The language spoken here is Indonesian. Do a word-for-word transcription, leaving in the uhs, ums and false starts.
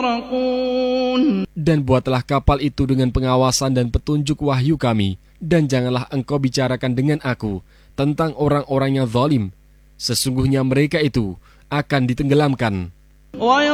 Dan buatlah kapal itu dengan pengawasan dan petunjuk wahyu kami, dan janganlah engkau bicarakan dengan aku tentang orang-orang yang zalim. Sesungguhnya mereka itu akan ditenggelamkan.